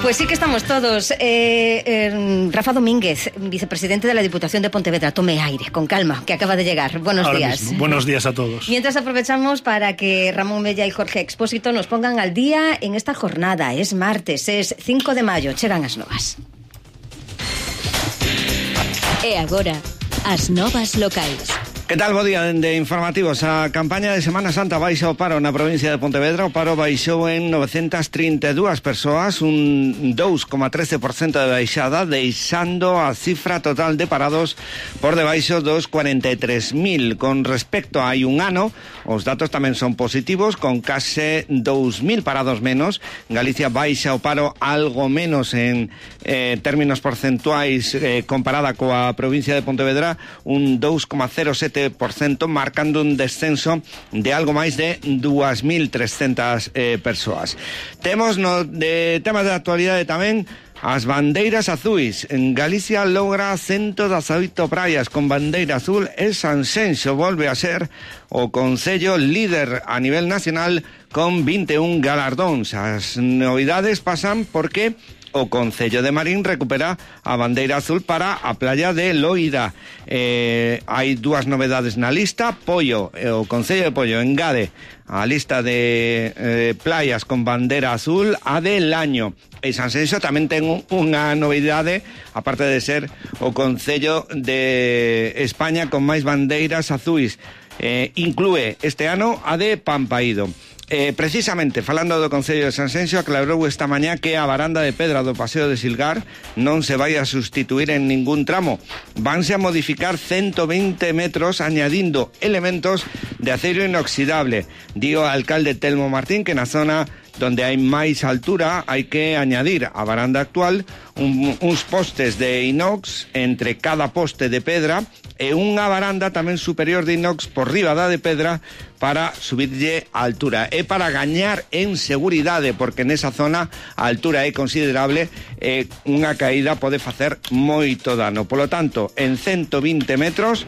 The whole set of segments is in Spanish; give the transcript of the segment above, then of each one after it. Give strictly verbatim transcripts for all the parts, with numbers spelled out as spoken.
Pues sí que estamos todos. Eh, eh, Rafa Domínguez, vicepresidente de la Diputación de Pontevedra. Tome aire, con calma, que acaba de llegar. Buenos Ahora días. Mismo. Buenos días a todos. Mientras aprovechamos para que Ramón Mella y Jorge Expósito nos pongan al día en esta jornada. Es martes, es cinco de maio, chegan as novas. E agora, as novas locais. Que tal, bo día de informativos. A campaña de Semana Santa baixa o paro na provincia de Pontevedra. O paro baixou en novecentas trinta e dúas persoas, un dous coma trece por cento de baixada, deixando a cifra total de parados por debaixo dos cuarenta e tres mil. Con respecto a hai un ano, os datos tamén son positivos, con case dous mil parados menos. Galicia baixa o paro algo menos en eh, términos porcentuais eh, comparada coa provincia de Pontevedra, un dous coma cero sete por cento, marcando un descenso de algo máis de dúas mil trescentas eh, persoas. Temos no de temas de actualidade tamén as bandeiras azuis. En Galicia logra ciento dezaoito praias con bandeira azul e Sanxenxo volve a ser o concello líder a nivel nacional con vinte e un galardóns. As novidades pasan porque o Concello de Marín recupera a bandeira azul para a playa de Loida. Eh, hai dúas novedades na lista. Pollo, eh, o Concello de Pollo engade a lista de eh, playas con bandeira azul a de Laño. E Sanxenxo tamén ten unha novidade, aparte de ser o Concello de España con máis bandeiras azuis. Eh, inclúe este ano a de Pampaído. Eh, precisamente, falando do Concello de Sanxenxo, aclarou esta mañá que a varanda de pedra do Paseo de Silgar non se vai a sustituir en ningún tramo. Vanse a modificar ciento veinte metros añadindo elementos de acero inoxidable. Digo ao alcalde Telmo Martín que na zona donde hai máis altura hai que añadir a varanda actual un, uns postes de inox entre cada poste de pedra e unha varanda tamén superior de inox por riba da de pedra para subirlle a altura e para gañar en seguridade, porque nesa zona a altura é considerable e unha caída pode facer moito dano. Polo tanto, en ciento veinte metros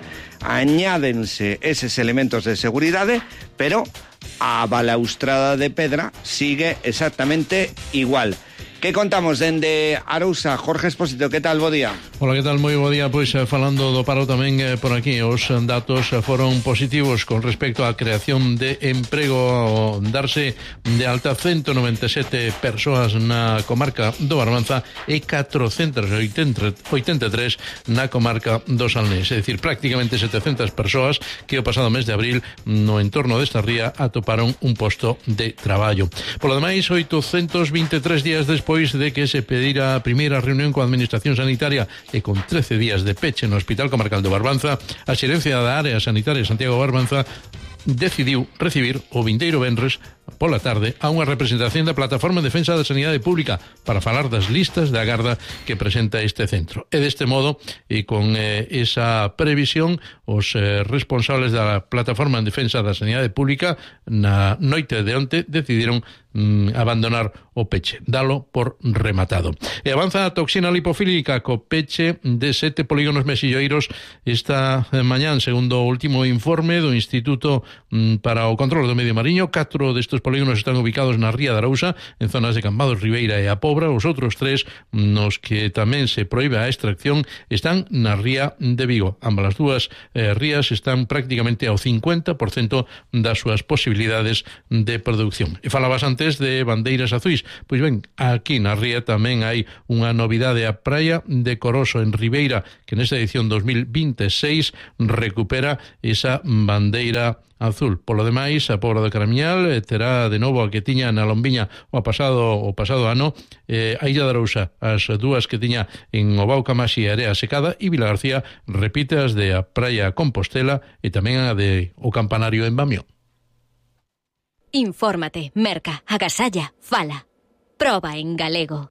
añádense eses elementos de seguridade, pero a balaustrada de pedra sigue exactamente igual. Que contamos dende Arousa? Jorge Expósito, que tal, bo día? Hola, que tal, moi bo día. Pois falando do paro tamén eh, por aquí, os datos foron positivos con respecto á creación de emprego, darse de alta ciento noventa e sete persoas na comarca do Barbanza e catrocentas oitenta e tres na comarca do Salnés, é dicir, prácticamente setecentas persoas que o pasado mes de abril no entorno desta ría atoparon un posto de traballo. Por lo demais, oitocentos vinte e tres días despois Despois de que se pedira a primeira reunión coa Administración Sanitaria e con trece días de peche no Hospital Comarcal do Barbanza, a xerencia da área sanitaria Santiago Barbanza decidiu recibir o vindeiro venres pola tarde a unha representación da Plataforma en Defensa da Sanidade Pública para falar das listas de agarda que presenta este centro. E deste modo, e con eh, esa previsión, os eh, responsables da Plataforma en Defensa da Sanidade Pública na noite de onte decidiron mm, abandonar o peche, dalo por rematado. E avanza a toxina lipofílica co peche de sete polígonos mexilloeiros esta mañán, segundo o último informe do Instituto mm, para o Control do Medio Mariño. Catro destes polígonos están ubicados na ría de Arousa, en zonas de Cambados, Ribeira e a Pobra. Os outros tres, nos que tamén se proíbe a extracción, están na ría de Vigo. Ambas as dúas eh, rías están prácticamente ao cincuenta por cento das súas posibilidades de producción. E falabas antes de bandeiras azuis. Pois ben, aquí na ría tamén hai unha novidade. A praia de Coroso, en Ribeira, que nesta edición dos mil veintiséis recupera esa bandeira azul. Polo demais, a Pobra do Caramiñal terá de novo a que tiña na Lombiña o pasado o pasado ano, eh, a Illa de Arousa, as dúas que tiña en Obao Camaxi e Area Secada, e Vilagarcía repite as de a Praia Compostela e tamén a de o Campanario en Bamión. Infórmate, merca, agasalla, fala. Proba en galego.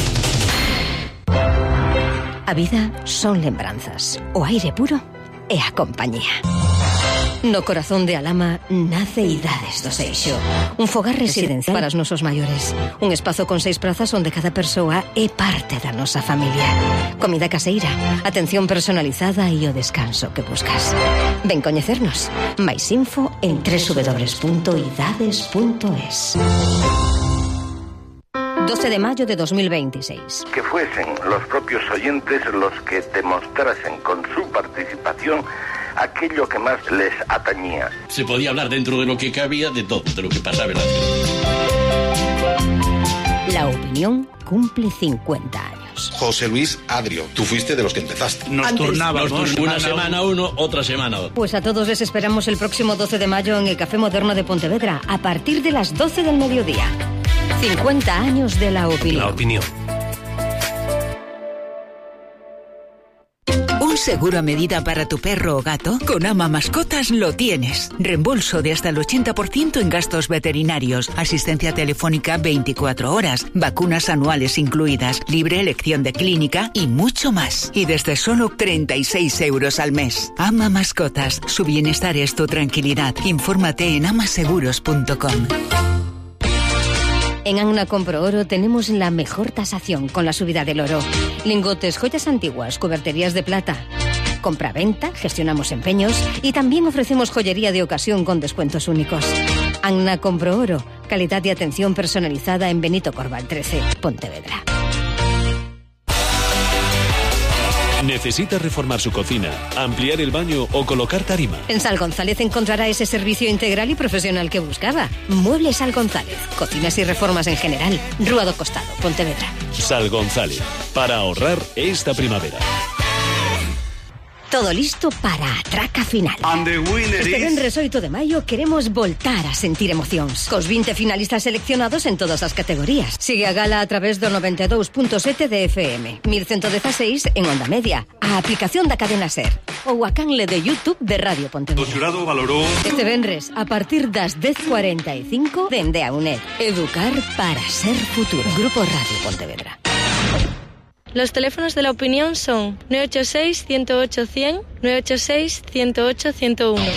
A vida son lembranzas, o aire puro e a compañía. No corazón de Alama nace Idades do Seixo, un fogar residencial para os nosos maiores, un espazo con seis prazas onde cada persoa é parte da nosa familia. Comida caseira, atención personalizada e o descanso que buscas. Ven coñecernos. Mais info en doble u doble u doble u punto idades punto es. doce de mayo de dos mil veintiséis. Que fuesen los propios oyentes los que demostrasen con su participación aquello que más les atañía. Se podía hablar dentro de lo que cabía de todo, de lo que pasaba en la ciudad. La opinión cumple cincuenta años. José Luis Adrio, tú fuiste de los que empezaste. Nos turnábamos, una semana uno, otra semana otro. Pues a todos les esperamos el próximo doce de mayo en el Café Moderno de Pontevedra, a partir de las doce del mediodía. cincuenta años de la opinión. La opinión. ¿Un seguro a medida para tu perro o gato? Con Ama Mascotas lo tienes. Reembolso de hasta el ochenta por ciento en gastos veterinarios, asistencia telefónica veinticuatro horas, vacunas anuales incluidas, libre elección de clínica y mucho más. Y desde solo treinta y seis euros al mes. Ama Mascotas, su bienestar es tu tranquilidad. Infórmate en amaseguros punto com. En Anna Compro Oro tenemos la mejor tasación con la subida del oro. Lingotes, joyas antiguas, cuberterías de plata. Compra-venta, gestionamos empeños y también ofrecemos joyería de ocasión con descuentos únicos. Anna Compro Oro, calidad y atención personalizada en Benito Corval trece, Pontevedra. ¿Necesita reformar su cocina, ampliar el baño o colocar tarima? En Sal González encontrará ese servicio integral y profesional que buscaba. Muebles Sal González, cocinas y reformas en general. Rúa do Costado, Pontevedra. Sal González, para ahorrar esta primavera. Todo listo para a traca final. Este venres oito de maio queremos voltar a sentir emocións cos vinte finalistas seleccionados en todas as categorías. Sigue a gala a través do noventa e dous punto sete de F M, mil ciento dezaseis en onda media, a aplicación da cadena SER ou a canle de YouTube de Radio Pontevedra. O xurado valorou este venres a partir das dez cuarenta e cinco dende a UNED. Educar para ser futuro. Grupo Radio Pontevedra. Los teléfonos de la opinión son nueve ocho seis, uno cero ocho, cien, nueve ocho seis, uno cero ocho, ciento uno.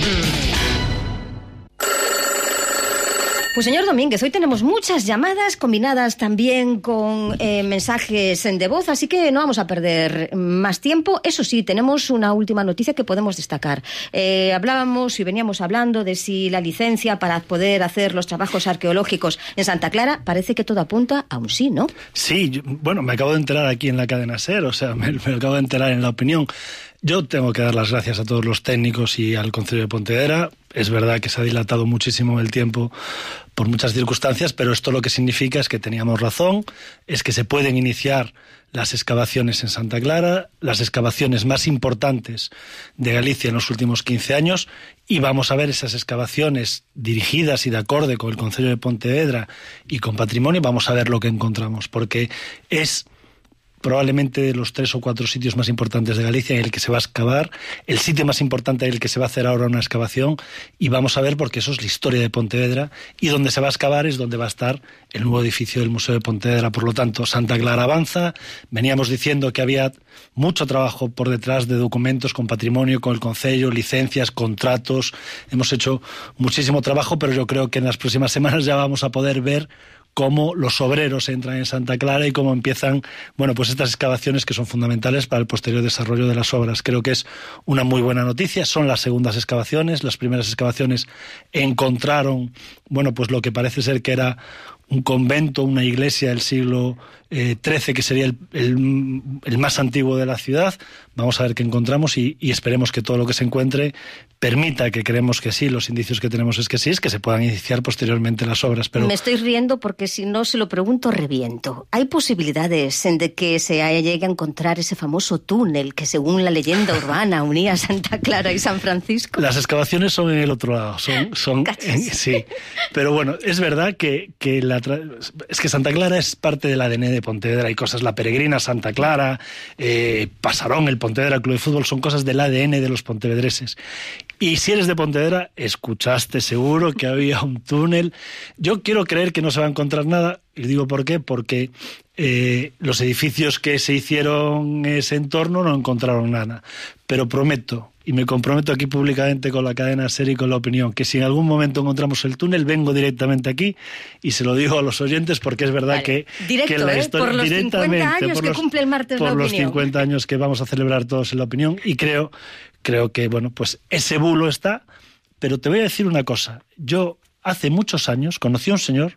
Pues señor Domínguez, hoy tenemos muchas llamadas combinadas también con eh, mensajes de voz, así que no vamos a perder más tiempo. Eso sí, tenemos una última noticia que podemos destacar. Eh, hablábamos y veníamos hablando de si la licencia para poder hacer los trabajos arqueológicos en Santa Clara, parece que todo apunta a un sí, ¿no? Sí, yo, bueno, me acabo de enterar aquí en la cadena SER, o sea, me, me acabo de enterar en La Opinión. Yo tengo que dar las gracias a todos los técnicos y al Concello de Pontevedra. Es verdad que se ha dilatado muchísimo el tiempo por muchas circunstancias, pero esto lo que significa es que teníamos razón, es que se pueden iniciar las excavaciones en Santa Clara, las excavaciones más importantes de Galicia en los últimos quince años, y vamos a ver esas excavaciones dirigidas y de acorde con el Concello de Pontevedra y con Patrimonio, vamos a ver lo que encontramos, porque es probablemente de los tres o cuatro sitios más importantes de Galicia en el que se va a excavar, el sitio más importante en el que se va a hacer ahora una excavación, y vamos a ver porque eso es la historia de Pontevedra, y donde se va a excavar es donde va a estar el nuevo edificio del Museo de Pontevedra. Por lo tanto, Santa Clara avanza. Veníamos diciendo que había mucho trabajo por detrás de documentos con Patrimonio, con el Concello, licencias, contratos. Hemos hecho muchísimo trabajo, pero yo creo que en las próximas semanas ya vamos a poder ver cómo los obreros entran en Santa Clara y cómo empiezan, bueno, pues estas excavaciones que son fundamentales para el posterior desarrollo de las obras. Creo que es una muy buena noticia. Son las segundas excavaciones. Las primeras excavaciones encontraron, bueno, pues lo que parece ser que era un convento, una iglesia del siglo eh, trece, que sería el, el, el más antiguo de la ciudad. Vamos a ver qué encontramos y, y esperemos que todo lo que se encuentre permita, que creemos que sí, los indicios que tenemos es que sí, es que se puedan iniciar posteriormente las obras. Pero me estoy riendo porque si no se lo pregunto reviento. ¿Hay posibilidades de que se llegue a encontrar ese famoso túnel que según la leyenda urbana unía Santa Clara y San Francisco? Las excavaciones son en el otro lado, son, son en, sí. Pero bueno, es verdad que, que la es que Santa Clara es parte del A D N de Pontevedra. Hay cosas, la Peregrina Santa Clara, eh, Pasarón, el Pontevedra Club de Fútbol, son cosas del A D N de los pontevedreses. Y si eres de Pontevedra, escuchaste seguro que había un túnel. Yo quiero creer que no se va a encontrar nada, y digo por qué, porque eh, los edificios que se hicieron en ese entorno no encontraron nada. Pero prometo, y me comprometo aquí públicamente con la cadena SER y con La Opinión, que si en algún momento encontramos el túnel, vengo directamente aquí y se lo digo a los oyentes, porque es verdad vale. que, Directo, que la ¿eh? historia... Por los cincuenta años que cumple el martes por La los Opinión. cincuenta años que vamos a celebrar todos en La Opinión, y creo, creo que, bueno, pues ese bulo está, pero te voy a decir una cosa. Yo hace muchos años conocí a un señor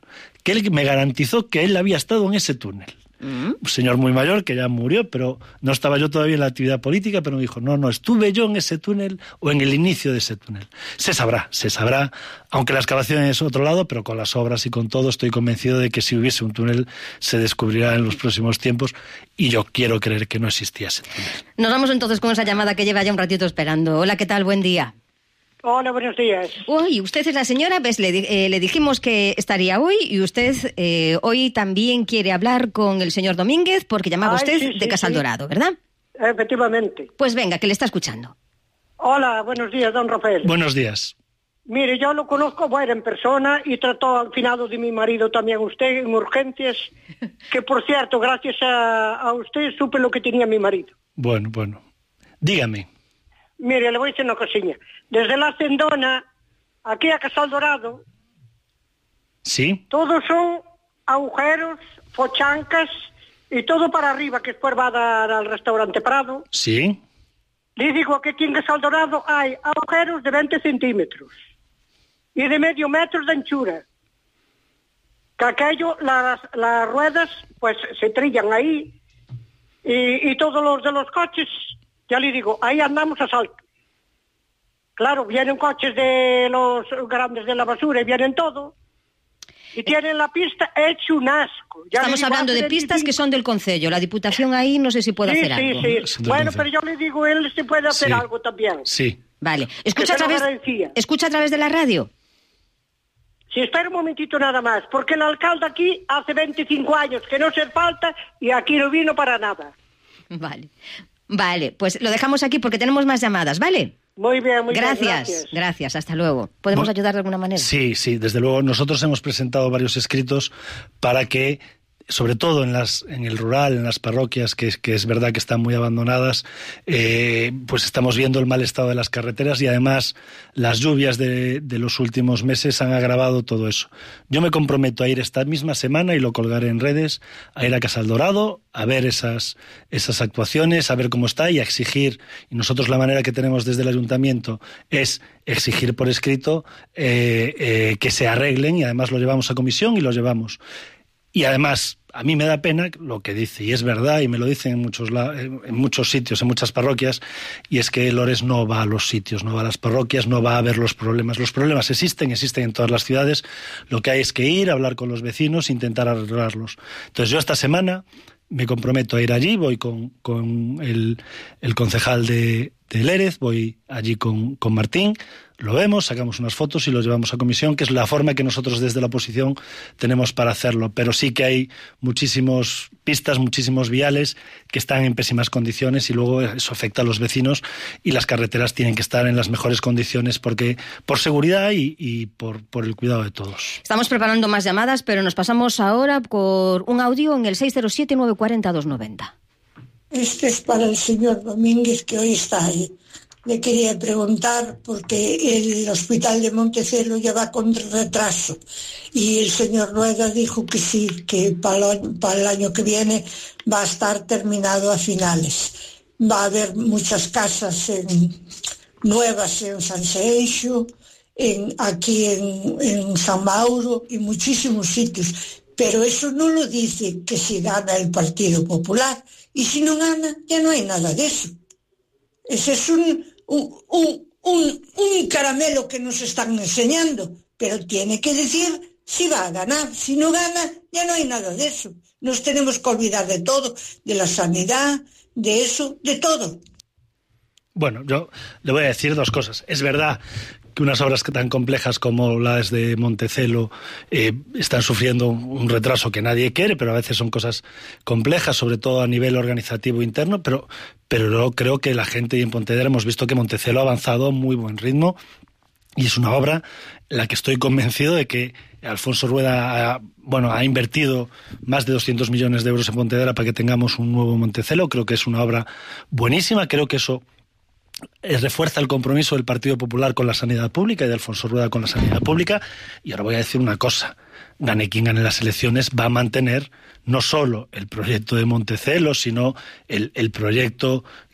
que él me garantizó que él había estado en ese túnel. Un señor muy mayor que ya murió, pero no estaba yo todavía en la actividad política, pero me dijo, no, no, estuve yo en ese túnel o en el inicio de ese túnel. Se sabrá, se sabrá, aunque la excavación es otro lado, pero con las obras y con todo estoy convencido de que si hubiese un túnel se descubrirá en los próximos tiempos, y yo quiero creer que no existía ese túnel. Nos vamos entonces con esa llamada que lleva ya un ratito esperando. Hola, ¿qué tal? Buen día. Hola, buenos días. Uy, usted es la señora, ves, le, eh, le dijimos que estaría hoy y usted eh, hoy también quiere hablar con el señor Domínguez porque llamaba Ay, usted sí, de sí, Casaldorado, sí. ¿verdad? Efectivamente. Pues venga, que le está escuchando. Hola, buenos días, don Rafael. Buenos días. Mire, yo lo conozco, bueno, en persona y trató al finado de mi marido también usted en urgencias, que por cierto, gracias a, a usted supe lo que tenía mi marido. Bueno, bueno. Dígame. Mire, le voy a decir una cosilla. Desde la Hacendona, aquí a Casaldorado, ¿sí? Todos son agujeros, fochancas y todo para arriba, que después va a dar al restaurante Prado. Sí. Le digo que aquí en Casaldorado hay agujeros de veinte centímetros y de medio metro de anchura. Que aquello, las, las ruedas, pues se trillan ahí y, y todos los de los coches, ya le digo, ahí andamos a salto. Claro, vienen coches de los grandes de la basura y vienen todo. Y tienen la pista hecho un asco. Ya Estamos hablando de pistas que son del concello. La Diputación ahí no sé si puede sí, hacer sí, algo. Sí, sí, bueno, pero yo le digo, él se puede hacer sí. algo también. Sí. Vale. ¿Escucha a, través, ¿Escucha a través de la radio? Sí, espera un momentito nada más, porque el alcalde aquí hace veinticinco años que no se falta y aquí no vino para nada. Vale. Vale, pues lo dejamos aquí porque tenemos más llamadas, ¿vale? Muy bien, muy gracias, bien. Gracias, gracias. Hasta luego. ¿Podemos bueno, ayudar de alguna manera? Sí, sí, desde luego. Nosotros hemos presentado varios escritos para que, sobre todo en las en el rural, en las parroquias, que, que es verdad que están muy abandonadas, eh, pues estamos viendo el mal estado de las carreteras y además las lluvias de, de los últimos meses han agravado todo eso. Yo me comprometo a ir esta misma semana y lo colgaré en redes, a ir a Casaldorado, a ver esas, esas actuaciones, a ver cómo está y a exigir, y nosotros la manera que tenemos desde el ayuntamiento es exigir por escrito eh, eh, que se arreglen, y además lo llevamos a comisión y lo llevamos. Y además, a mí me da pena lo que dice, y es verdad, y me lo dicen en muchos, en muchos sitios, en muchas parroquias, y es que Lores no va a los sitios, no va a las parroquias, no va a ver los problemas. Los problemas existen, existen en todas las ciudades, lo que hay es que ir, hablar con los vecinos, intentar arreglarlos. Entonces yo esta semana me comprometo a ir allí, voy con, con el, el concejal de, de Lérez, voy allí con, con Martín, lo vemos, sacamos unas fotos y lo llevamos a comisión, que es la forma que nosotros desde la oposición tenemos para hacerlo. Pero sí que hay muchísimas pistas, muchísimos viales que están en pésimas condiciones y luego eso afecta a los vecinos y las carreteras tienen que estar en las mejores condiciones porque por seguridad y, y por, por el cuidado de todos. Estamos preparando más llamadas, pero nos pasamos ahora por un audio en el seis cero siete, nueve cuatro cero, dos nueve cero. Este es para el señor Domínguez, que hoy está ahí. Le quería preguntar, porque el hospital de Montecelo ya va con retraso, y el señor Rueda dijo que sí, que para el, para el año que viene va a estar terminado a finales. Va a haber muchas casas en, nuevas en San Seixo, en, aquí en, en San Mauro y muchísimos sitios. Pero eso no lo dice que si gana el Partido Popular, y si no gana ya no hay nada de eso. Ese es un, un, un, un, un caramelo que nos están enseñando, pero tiene que decir si va a ganar. Si no gana, ya no hay nada de eso. Nos tenemos que olvidar de todo, de la sanidad, de eso, de todo. Bueno, yo le voy a decir dos cosas. Es verdad que unas obras tan complejas como las de Montecelo eh, están sufriendo un retraso que nadie quiere, pero a veces son cosas complejas, sobre todo a nivel organizativo interno, pero, pero yo creo que la gente y en Pontevedra hemos visto que Montecelo ha avanzado a muy buen ritmo y es una obra en la que estoy convencido de que Alfonso Rueda ha, bueno, ha invertido más de doscientos millones de euros en Pontevedra para que tengamos un nuevo Montecelo. Creo que es una obra buenísima, creo que eso refuerza el compromiso del Partido Popular con la sanidad pública y de Alfonso Rueda con la sanidad pública. Y ahora voy a decir una cosa, gane quien gane las elecciones, va a mantener no solo el proyecto de Montecelo, sino el, el proyecto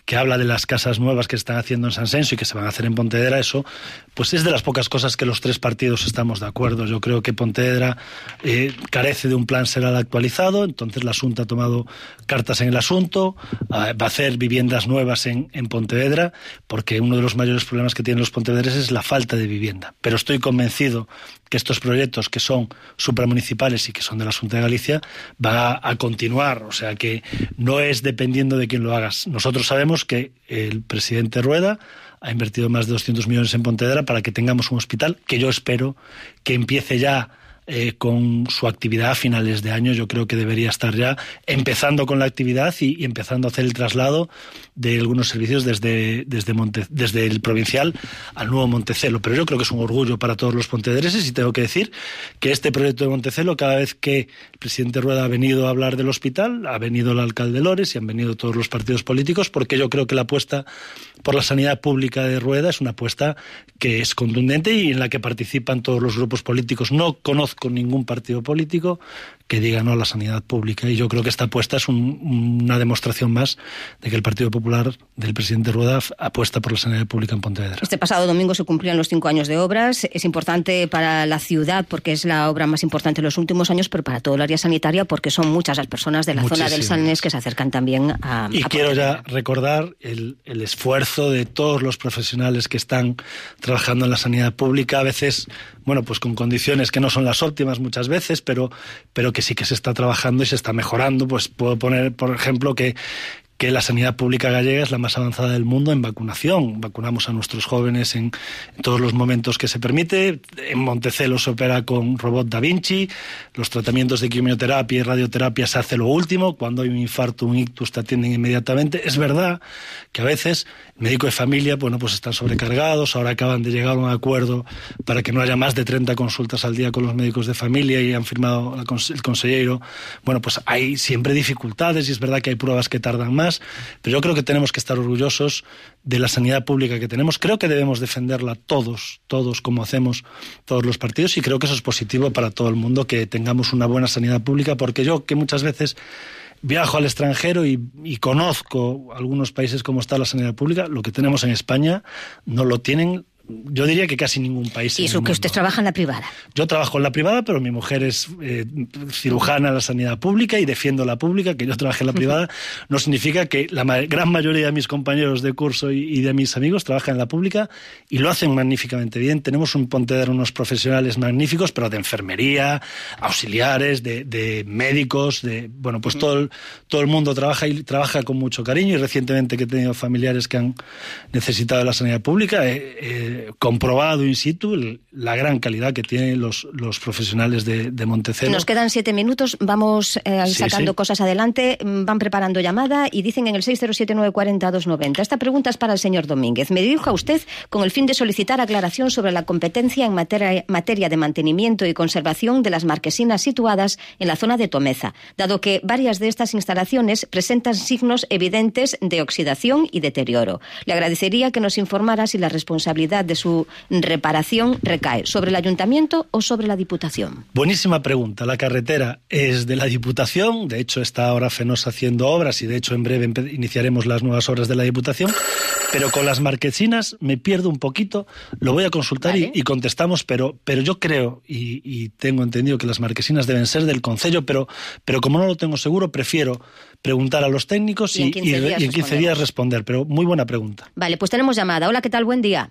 que habla de las casas nuevas que se están haciendo en San Senso y que se van a hacer en Pontevedra, eso pues es de las pocas cosas que los tres partidos estamos de acuerdo. Yo creo que Pontevedra eh, carece de un plan será actualizado, entonces la Xunta ha tomado cartas en el asunto, eh, va a hacer viviendas nuevas en, en Pontevedra, porque uno de los mayores problemas que tienen los pontevedreses es la falta de vivienda. Pero estoy convencido que estos proyectos que son supramunicipales y que son de la Xunta de Galicia van a, a continuar, o sea que no es dependiendo de quién lo hagas. Nosotros sabemos que el presidente Rueda ha invertido más de doscientos millones en Pontevedra para que tengamos un hospital que yo espero que empiece ya Eh, con su actividad a finales de año. Yo creo que debería estar ya empezando con la actividad y, y empezando a hacer el traslado de algunos servicios desde, desde, Monte, desde el provincial al nuevo Montecelo. Pero yo creo que es un orgullo para todos los pontevedreses y tengo que decir que este proyecto de Montecelo, cada vez que el presidente Rueda ha venido a hablar del hospital, ha venido el alcalde Lores y han venido todos los partidos políticos, porque yo creo que la apuesta por la sanidad pública de Rueda es una apuesta que es contundente y en la que participan todos los grupos políticos. No conozco con ningún partido político que diga no a la sanidad pública, y yo creo que esta apuesta es un, una demostración más de que el Partido Popular del presidente Rueda apuesta por la sanidad pública en Pontevedra. Este pasado domingo se cumplían los cinco años de obras. Es importante para la ciudad porque es la obra más importante de los últimos años, pero para todo el área sanitaria porque son muchas las personas de la Muchísimas. zona del Salnés que se acercan también a... Y a quiero Pontevedra. ya recordar el, el esfuerzo de todos los profesionales que están trabajando en la sanidad pública, a veces, bueno, pues con condiciones que no son las óptimas muchas veces, pero, pero que sí que se está trabajando y se está mejorando. Pues puedo poner, por ejemplo, que que la sanidad pública gallega es la más avanzada del mundo en vacunación. Vacunamos a nuestros jóvenes en, en todos los momentos que se permite. En Montecelo se opera con robot Da Vinci. Los tratamientos de quimioterapia y radioterapia se hace lo último. Cuando hay un infarto, un ictus, te atienden inmediatamente. Es verdad que a veces el médico de familia, bueno, pues están sobrecargados. Ahora acaban de llegar a un acuerdo para que no haya más de treinta consultas al día con los médicos de familia y han firmado el consejero. Bueno, pues hay siempre dificultades y es verdad que hay pruebas que tardan más. Pero yo creo que tenemos que estar orgullosos de la sanidad pública que tenemos. Creo que debemos defenderla todos, todos como hacemos todos los partidos, y creo que eso es positivo para todo el mundo, que tengamos una buena sanidad pública, porque yo, que muchas veces viajo al extranjero y, y conozco algunos países cómo está la sanidad pública, lo que tenemos en España no lo tienen. Yo diría que casi ningún país. ¿Y eso que usted trabaja en la privada? Yo trabajo en la privada, pero mi mujer es eh, cirujana en la sanidad pública y defiendo la pública. Que yo trabaje en la privada no significa que la ma- gran mayoría de mis compañeros de curso y, y de mis amigos trabajan en la pública y lo hacen magníficamente bien. Tenemos un Pontevedra, unos profesionales magníficos, pero de enfermería, auxiliares, de, de médicos, de bueno, pues todo el, todo el mundo trabaja y trabaja con mucho cariño. Y recientemente que he tenido familiares que han necesitado de la sanidad pública, eh, eh, comprobado in situ el, la gran calidad que tienen los, los profesionales de, de Montecelo. Nos quedan siete minutos, vamos eh, sí, sacando sí. cosas adelante, van preparando llamada y dicen en el seis cero siete nueve cuatro cero dos noventa. Esta pregunta es para el señor Domínguez. Me dirijo a usted con el fin de solicitar aclaración sobre la competencia en materia, materia de mantenimiento y conservación de las marquesinas situadas en la zona de Tomeza, dado que varias de estas instalaciones presentan signos evidentes de oxidación y deterioro. Le agradecería que nos informara si la responsabilidad de su reparación recae sobre el Ayuntamiento o sobre la Diputación. Buenísima pregunta. La carretera es de la Diputación, de hecho está ahora Fenosa haciendo obras y de hecho en breve iniciaremos las nuevas obras de la Diputación, pero con las marquesinas me pierdo un poquito, lo voy a consultar vale. y, y contestamos, pero, pero yo creo y, y tengo entendido que las marquesinas deben ser del Concello, pero, pero como no lo tengo seguro, prefiero preguntar a los técnicos y, y, y, y en quince días responder, pero muy buena pregunta. Vale, pues tenemos llamada. Hola, ¿qué tal? Buen día.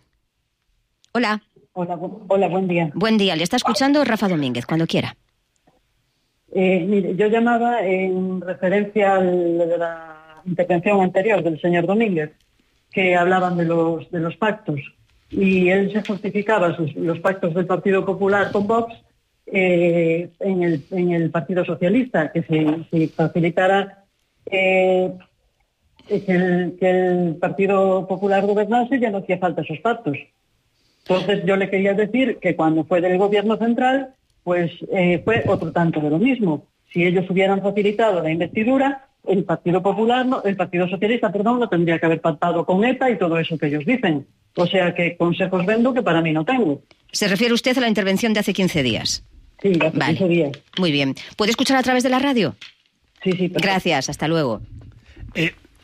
Hola. Hola, bu- hola, buen día. Buen día, le está escuchando Rafa Domínguez, cuando quiera. Eh, mire, yo llamaba en referencia a la intervención anterior del señor Domínguez, que hablaban de los de los pactos, y él se justificaba sus, los pactos del Partido Popular con Vox eh, en, el, en el Partido Socialista, que se, se facilitara eh, que, el, que el Partido Popular gobernase, ya no hacía falta esos pactos. Entonces yo le quería decir que cuando fue del gobierno central, pues eh, fue otro tanto de lo mismo. Si ellos hubieran facilitado la investidura, el Partido Popular, no, el Partido Socialista, perdón, no tendría que haber pactado con ETA y todo eso que ellos dicen. O sea que consejos vendo que para mí no tengo. ¿Se refiere usted a la intervención de hace quince días? Sí, hace vale. quince días. Muy bien. ¿Puede escuchar a través de la radio? Sí, sí. Perfecto. Gracias, hasta luego. Eh,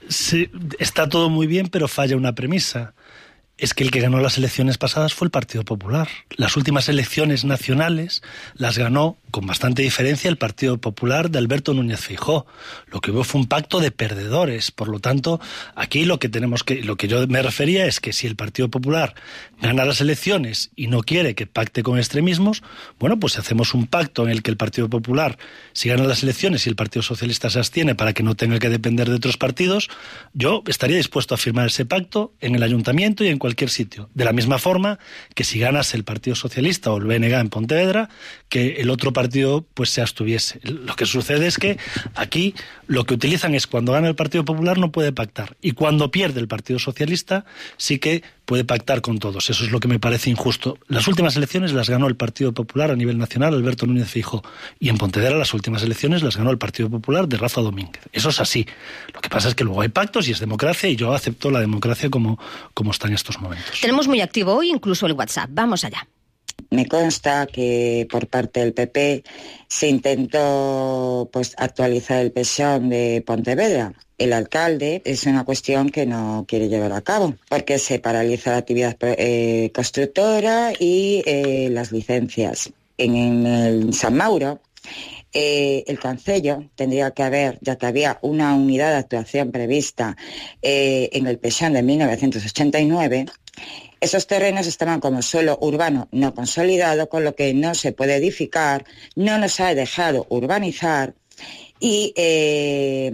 Sí, está todo muy bien, pero falla una premisa. Es que el que ganó las elecciones pasadas fue el Partido Popular. Las últimas elecciones nacionales las ganó con bastante diferencia el Partido Popular de Alberto Núñez Feijóo. Lo que hubo fue un pacto de perdedores. Por lo tanto, aquí lo que tenemos que, lo que yo me refería es que si el Partido Popular gana las elecciones y no quiere que pacte con extremismos, bueno, pues hacemos un pacto en el que el Partido Popular, si gana las elecciones y el Partido Socialista se abstiene para que no tenga que depender de otros partidos, yo estaría dispuesto a firmar ese pacto en el Ayuntamiento y en cualquier cualquier sitio. De la misma forma que si ganas el Partido Socialista o el B N G en Pontevedra, que el otro partido pues se abstuviese. Lo que sucede es que aquí lo que utilizan es cuando gana el Partido Popular no puede pactar, y cuando pierde el Partido Socialista sí que puede pactar con todos. Eso es lo que me parece injusto. Las últimas elecciones las ganó el Partido Popular a nivel nacional, Alberto Núñez Feijóo, y en Pontevedra las últimas elecciones las ganó el Partido Popular de Rafa Domínguez. Eso es así. Lo que pasa es que luego hay pactos y es democracia, y yo acepto la democracia como, como está en estos momentos. Tenemos muy activo hoy incluso el WhatsApp. Vamos allá. Me consta que por parte del P P se intentó pues actualizar el P S O E de Pontevedra. El alcalde es una cuestión que no quiere llevar a cabo, porque se paraliza la actividad eh, constructora y eh, las licencias. En, en el San Mauro, eh, el concello tendría que haber, ya que había una unidad de actuación prevista eh, en el P S O E de mil novecientos ochenta y nueve, esos terrenos estaban como suelo urbano no consolidado, con lo que no se puede edificar, no nos ha dejado urbanizar y eh,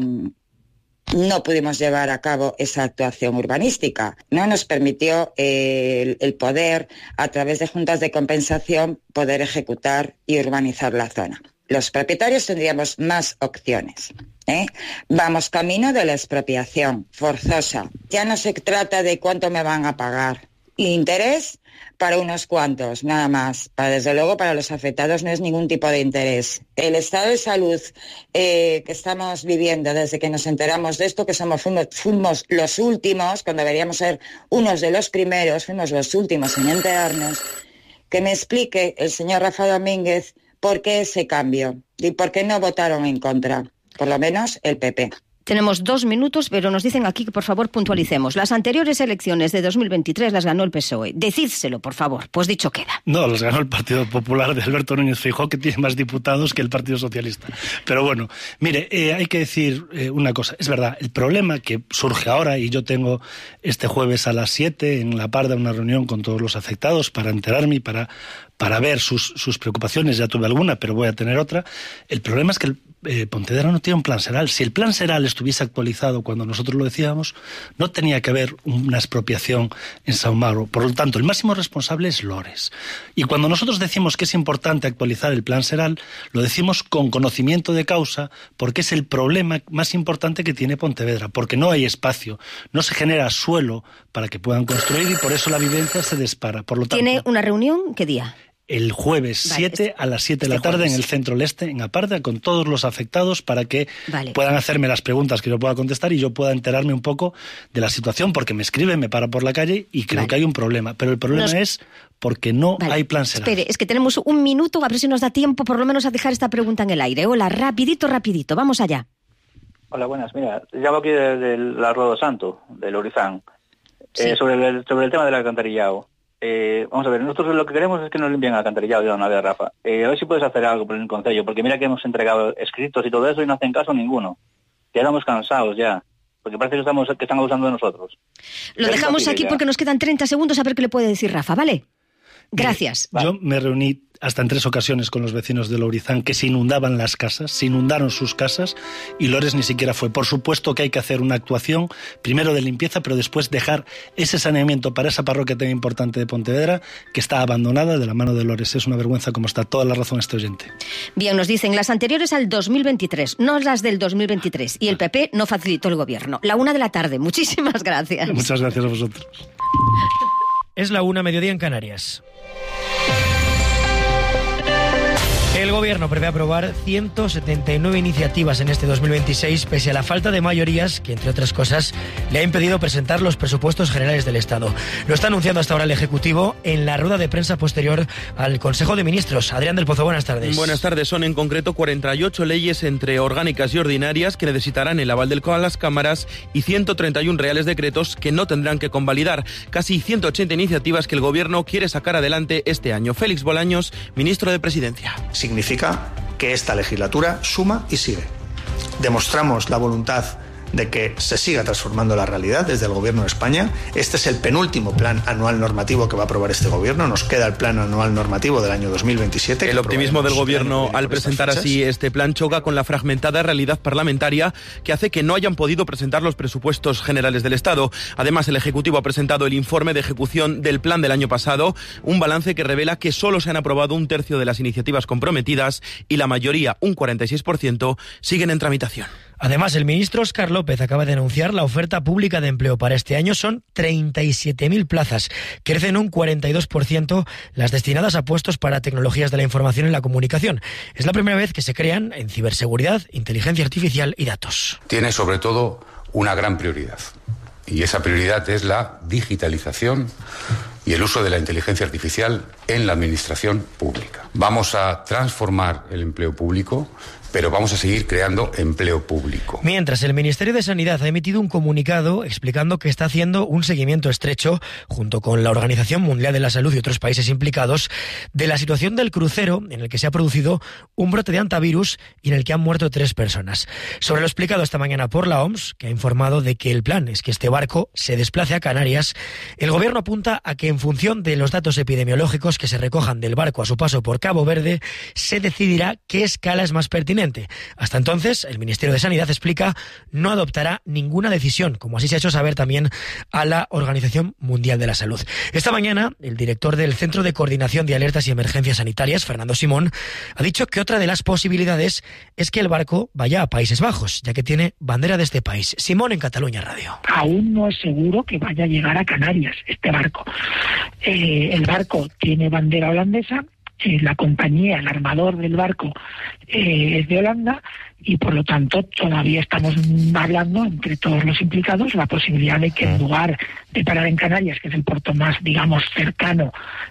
no pudimos llevar a cabo esa actuación urbanística. No nos permitió eh, el, el poder, a través de juntas de compensación, poder ejecutar y urbanizar la zona. Los propietarios tendríamos más opciones. ¿Eh? Vamos camino de la expropiación forzosa. Ya no se trata de cuánto me van a pagar. Interés para unos cuantos, nada más. Para, desde luego, para los afectados no es ningún tipo de interés. El estado de salud eh, que estamos viviendo desde que nos enteramos de esto, que somos fuimos, fuimos los últimos, cuando deberíamos ser unos de los primeros, fuimos los últimos en enterarnos, que me explique el señor Rafa Domínguez por qué ese cambio y por qué no votaron en contra, por lo menos el P P. Tenemos dos minutos, pero nos dicen aquí que por favor puntualicemos. Las anteriores elecciones de dos mil veintitrés las ganó el P S O E. Decídselo, por favor, pues dicho queda. No, las ganó el Partido Popular de Alberto Núñez Feijóo, que tiene más diputados que el Partido Socialista. Pero bueno, mire, eh, hay que decir eh, una cosa. Es verdad, el problema que surge ahora, y yo tengo este jueves a las siete en La Parda una reunión con todos los afectados para enterarme y para, para ver sus, sus preocupaciones. Ya tuve alguna, pero voy a tener otra. El problema es que el Eh, Pontevedra no tiene un plan seral. Si el plan seral estuviese actualizado cuando nosotros lo decíamos, no tenía que haber una expropiación en San Mauro. Por lo tanto, el máximo responsable es Lores. Y cuando nosotros decimos que es importante actualizar el plan seral, lo decimos con conocimiento de causa, porque es el problema más importante que tiene Pontevedra, porque no hay espacio, no se genera suelo para que puedan construir, y por eso la vivienda se dispara. Por lo tanto, ¿tiene una reunión? ¿Qué día? El jueves siete vale, a las siete de la tarde jueves. En el Centro Leste, en Aparda, con todos los afectados para que vale. puedan hacerme las preguntas que yo pueda contestar y yo pueda enterarme un poco de la situación, porque me escriben, me paran por la calle y creo vale. que hay un problema. Pero el problema nos... es porque no vale. hay plan seral. Espere, es que tenemos un minuto, a ver si nos da tiempo por lo menos a dejar esta pregunta en el aire. Hola, rapidito, rapidito, vamos allá. Hola, buenas. Mira, llamo aquí del de, de la Rodo Santo, del Orizán, sí. eh, sobre, el, sobre el tema del alcantarillado. Eh, vamos a ver, nosotros lo que queremos es que nos limpien el alcantarillado de una vez, Rafa. Eh, a ver si puedes hacer algo por el concello, porque mira que hemos entregado escritos y todo eso y no hacen caso ninguno. Ya estamos cansados ya, porque parece que estamos que están abusando de nosotros. Lo dejamos aquí ya, porque nos quedan treinta segundos a ver qué le puede decir Rafa, ¿vale? Gracias. Yo me reuní hasta en tres ocasiones con los vecinos de Lourizán, que se inundaban las casas, se inundaron sus casas, y Lores ni siquiera fue. Por supuesto que hay que hacer una actuación, primero de limpieza, pero después dejar ese saneamiento para esa parroquia tan importante de Pontevedra, que está abandonada de la mano de Lores. Es una vergüenza, como está. Toda la razón este oyente. Bien, nos dicen las anteriores al dos mil veintitrés, no las del dos mil veintitrés, y el P P no facilitó el gobierno. La una de la tarde. Muchísimas gracias. Muchas gracias a vosotros. Es la una, mediodía en Canarias. El Gobierno prevé aprobar ciento setenta y nueve iniciativas en este dos mil veintiséis, pese a la falta de mayorías que, entre otras cosas, le ha impedido presentar los presupuestos generales del Estado. Lo está anunciando hasta ahora el Ejecutivo en la rueda de prensa posterior al Consejo de Ministros. Adrián del Pozo, buenas tardes. Buenas tardes. Son en concreto cuarenta y ocho leyes entre orgánicas y ordinarias que necesitarán el aval de las cámaras y ciento treinta y uno reales decretos que no tendrán que convalidar. Casi ciento ochenta iniciativas que el Gobierno quiere sacar adelante este año. Félix Bolaños, ministro de Presidencia. Significa que esta legislatura suma y sigue. Demostramos la voluntad de que se siga transformando la realidad desde el Gobierno de España. Este es el penúltimo plan anual normativo que va a aprobar este Gobierno. Nos queda el plan anual normativo del año dos mil veintisiete. El optimismo del Gobierno al presentar así este plan choca con la fragmentada realidad parlamentaria que hace que no hayan podido presentar los presupuestos generales del Estado. Además, el Ejecutivo ha presentado el informe de ejecución del plan del año pasado, un balance que revela que solo se han aprobado un tercio de las iniciativas comprometidas y la mayoría, un cuarenta y seis por ciento, siguen en tramitación. Además, el ministro Óscar López acaba de anunciar la oferta pública de empleo para este año. Son treinta y siete mil plazas. Crecen un cuarenta y dos por ciento las destinadas a puestos para tecnologías de la información y la comunicación. Es la primera vez que se crean en ciberseguridad, inteligencia artificial y datos. Tiene sobre todo una gran prioridad. Y esa prioridad es la digitalización y el uso de la inteligencia artificial en la administración pública. Vamos a transformar el empleo público, pero vamos a seguir creando empleo público. Mientras, el Ministerio de Sanidad ha emitido un comunicado explicando que está haciendo un seguimiento estrecho, junto con la Organización Mundial de la Salud y otros países implicados, de la situación del crucero en el que se ha producido un brote de hantavirus y en el que han muerto tres personas. Sobre lo explicado esta mañana por la O M S, que ha informado de que el plan es que este barco se desplace a Canarias, el Gobierno apunta a que en función de los datos epidemiológicos que se recojan del barco a su paso por Cabo Verde, se decidirá qué escala es más pertinente. Hasta entonces, el Ministerio de Sanidad explica no adoptará ninguna decisión, como así se ha hecho saber también a la Organización Mundial de la Salud. Esta mañana, el director del Centro de Coordinación de Alertas y Emergencias Sanitarias, Fernando Simón, ha dicho que otra de las posibilidades es que el barco vaya a Países Bajos, ya que tiene bandera de este país. Simón, en Cataluña Radio. Aún no es seguro que vaya a llegar a Canarias este barco. Eh, el barco tiene bandera holandesa. Eh, la compañía, el armador del barco eh, es de Holanda y por lo tanto todavía estamos hablando entre todos los implicados la posibilidad de que en lugar de parar en Canarias, que es el puerto más, digamos, cercano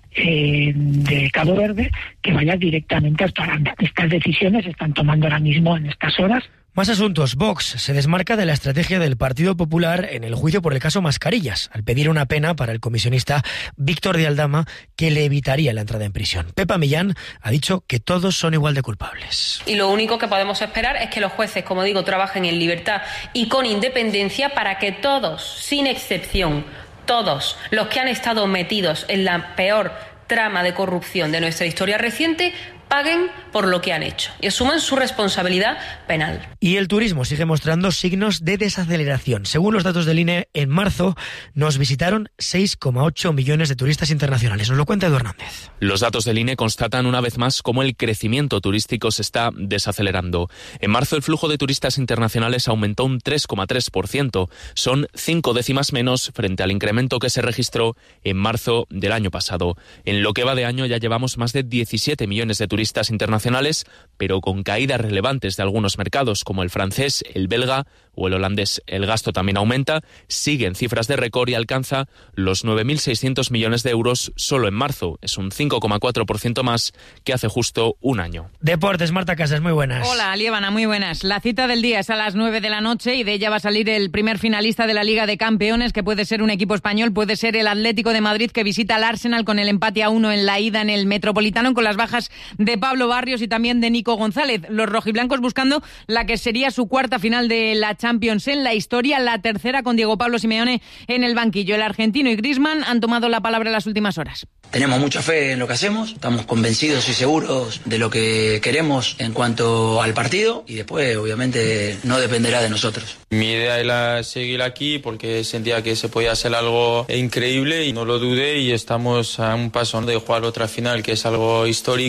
eh, de Cabo Verde, que vaya directamente hasta Holanda. Estas decisiones se están tomando ahora mismo en estas horas. Más asuntos. Vox se desmarca de la estrategia del Partido Popular en el juicio por el caso Mascarillas, al pedir una pena para el comisionista Víctor de Aldama que le evitaría la entrada en prisión. Pepa Millán ha dicho que todos son igual de culpables. Y lo único que podemos esperar es que los jueces, como digo, trabajen en libertad y con independencia para que todos, sin excepción, todos los que han estado metidos en la peor trama de corrupción de nuestra historia reciente paguen por lo que han hecho y asuman su responsabilidad penal. Y el turismo sigue mostrando signos de desaceleración. Según los datos del I N E, en marzo nos visitaron seis coma ocho millones de turistas internacionales. Nos lo cuenta Edu Hernández. Los datos del I N E constatan una vez más cómo el crecimiento turístico se está desacelerando. En marzo el flujo de turistas internacionales aumentó un tres coma tres por ciento. Son cinco décimas menos frente al incremento que se registró en marzo del año pasado. En lo que va de año ya llevamos más de diecisiete millones de turistas internacionales, pero con caídas relevantes de algunos mercados como el francés, el belga o el holandés. El gasto también aumenta, sigue en cifras de récord y alcanza los nueve mil seiscientos millones de euros solo en marzo. Es un cinco coma cuatro por ciento más que hace justo un año. Deportes, Marta Casas, muy buenas. Hola, Liébana, muy buenas. La cita del día es a las nueve de la noche y de ella va a salir el primer finalista de la Liga de Campeones, que puede ser un equipo español, puede ser el Atlético de Madrid, que visita al Arsenal con el empate a uno en la ida en el Metropolitano, con las bajas de Pablo Barrios y también de Nico González. Los rojiblancos buscando la que sería su cuarta final de la Champions en la historia, la tercera con Diego Pablo Simeone en el banquillo. El argentino y Griezmann han tomado la palabra en las últimas horas. Tenemos mucha fe en lo que hacemos, estamos convencidos y seguros de lo que queremos en cuanto al partido y después obviamente no dependerá de nosotros. Mi idea era seguir aquí porque sentía que se podía hacer algo increíble y no lo dudé y estamos a un paso de jugar otra final que es algo histórico.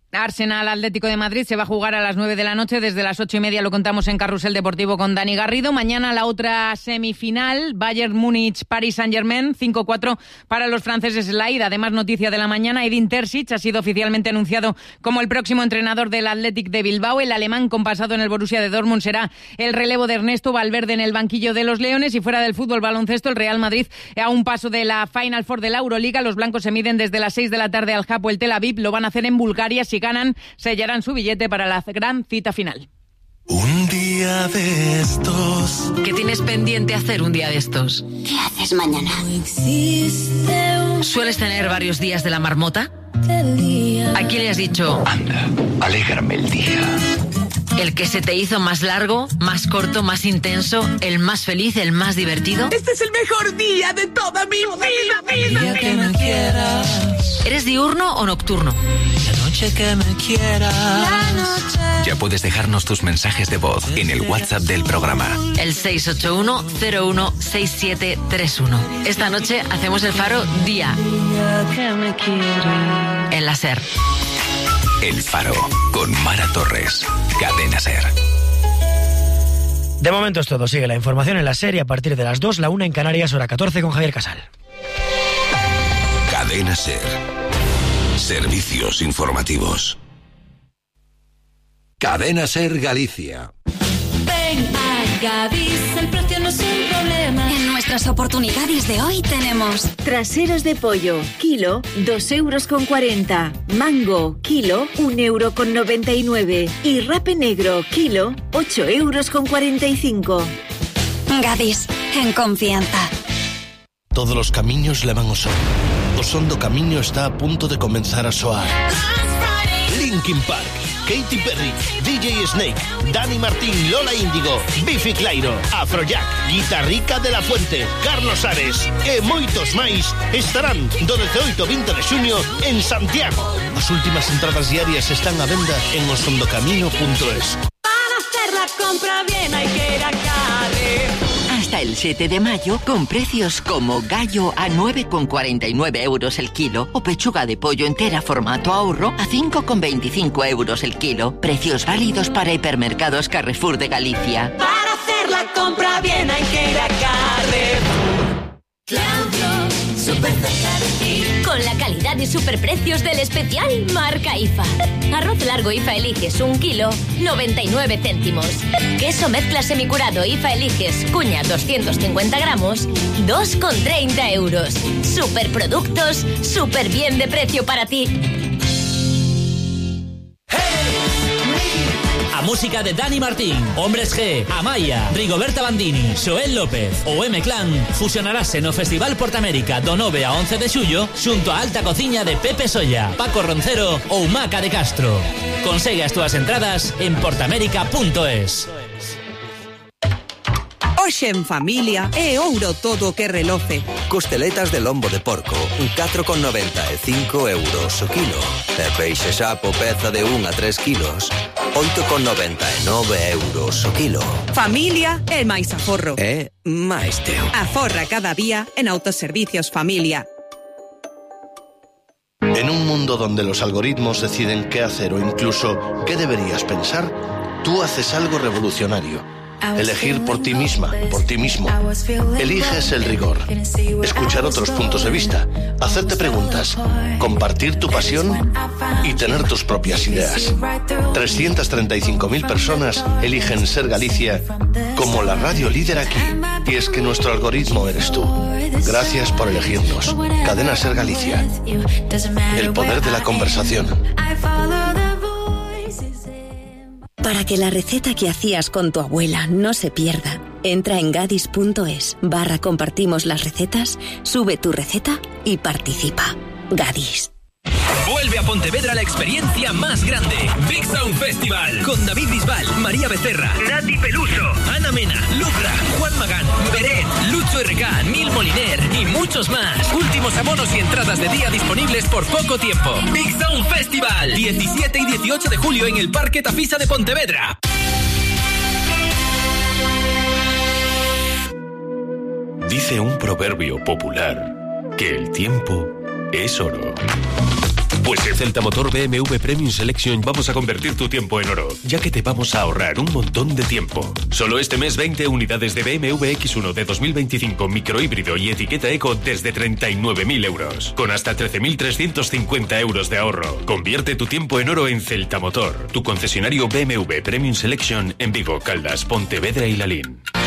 Arsenal Atlético de Madrid se va a jugar a las nueve de la noche. Desde las ocho y media lo contamos en Carrusel Deportivo con Dani Garrido. Mañana la otra semifinal, Bayern Múnich Paris Saint-Germain, cinco cuatro para los franceses la ida. Además, noticia de la mañana, Edin Terzic ha sido oficialmente anunciado como el próximo entrenador del Athletic de Bilbao. El alemán con pasado en el Borussia de Dortmund será el relevo de Ernesto Valverde en el banquillo de los Leones. Y fuera del fútbol baloncesto, el Real Madrid a un paso de la Final Four de la Euroliga. Los blancos se miden desde las seis de la tarde al Hapoel Tel Aviv. Lo van a hacer en Bulgaria. Si ganan, sellarán su billete para la gran cita final. Un día de estos. ¿Qué tienes pendiente hacer un día de estos? ¿Qué haces mañana? ¿Sueles tener varios días de la marmota? ¿A quién le has dicho? Anda, alégrame el día. ¿El que se te hizo más largo, más corto, más intenso, el más feliz, el más divertido? Este es el mejor día de toda mi vida, vida. Día que me quieras. ¿Eres diurno o nocturno? La noche que me quieras. La noche. Ya puedes dejarnos tus mensajes de voz en el WhatsApp del programa. El seis ocho uno cero uno seis siete tres uno. Esta noche hacemos el Faro Día. En la SER. El Faro, con Mara Torres. Cadena SER. De momento es todo. Sigue la información en la SER y a partir de las dos, la una en Canarias, hora catorce, con Javier Casal. Cadena SER. Servicios informativos. Cadena SER Galicia. Ven a Gadis, el precio no es un problema. En nuestras oportunidades de hoy tenemos traseros de pollo, kilo, dos euros con cuarenta. Mango, kilo, un euro con noventa y nueve. Y rape negro, kilo, ocho euros con cuarenta y cinco. Gadis, en confianza. Todos los camiños levan o son. O son do camiño está a punto de comenzar a soar. Linkin Park, Katy Perry, D J Snake, Dani Martín, Lola Índigo, Bifi Clyro, Afrojack, Guitarrica de la Fuente, Carlos Ares e moitos máis estarán do dezaoito ao vinte de xuño en Santiago. As últimas entradas diarias están á venda en osondocamino punto es. Para hacer la compra bien hay que ir a Carre. Hasta el siete de mayo, con precios como gallo a nueve con cuarenta y nueve euros el kilo o pechuga de pollo entera formato ahorro a cinco con veinticinco euros el kilo. Precios válidos para hipermercados Carrefour de Galicia. Para hacer la compra bien hay que ir a Carrefour. Claudio, súper cerca de ti. Con la calidad y superprecios del especial marca I F A. Arroz largo I F A Eliges un kilo, noventa y nueve céntimos. Queso mezcla semicurado I F A Eliges cuña doscientos cincuenta gramos, dos con treinta euros. Superproductos, súper bien de precio para ti. A música de Dani Martín, Hombres G, Amaya, Rigoberta Bandini, Xoel López ou M-Clan fusionarase no Festival Portamérica do nove a once de xullo xunto a alta cociña de Pepe Solla, Paco Roncero ou Maca de Castro. Consegue as túas entradas en portamérica punto es. Hoxe en familia é ouro todo o que reloce. Costeletas de lombo de porco, catro con noventa e cinco euros o kilo. E peixe xapo peza de un a tres kilos, oito con noventa e nove euros o kilo. Familia é máis aforro. É máis teu. Aforra cada día en Autoservicios Familia. En un mundo donde los algoritmos deciden qué hacer o incluso qué deberías pensar, tú haces algo revolucionario. Elegir por ti misma, por ti mismo. Eliges el rigor. Escuchar otros puntos de vista. Hacerte preguntas. Compartir tu pasión y tener tus propias ideas. trescientas treinta y cinco mil personas eligen Ser Galicia como la radio líder aquí. Y es que nuestro algoritmo eres tú. Gracias por elegirnos. Cadena Ser Galicia. El poder de la conversación. Para que la receta que hacías con tu abuela no se pierda, entra en gadis punto es barra compartimos las recetas, sube tu receta y participa. Gadis. Vuelve a Pontevedra la experiencia más grande. Big Sound Festival. Con David Bisbal, María Becerra, Nati Peluso, Ana Mena, Lucra, Juan Magán, Beret, Lucho R K, Neil Moliner y muchos más. Últimos abonos y entradas de día disponibles por poco tiempo. Big Sound Festival. diecisiete y dieciocho de julio en el Parque Tafisa de Pontevedra. Dice un proverbio popular que el tiempo es oro. Pues en Celta Motor B M W Premium Selection vamos a convertir tu tiempo en oro, ya que te vamos a ahorrar un montón de tiempo. Solo este mes veinte unidades de B M W X uno de dos mil veinticinco microhíbrido y etiqueta eco desde treinta y nueve mil euros, con hasta trece mil trescientos cincuenta euros de ahorro. Convierte tu tiempo en oro en Celta Motor, tu concesionario B M W Premium Selection en Vigo, Caldas, Pontevedra y Lalín.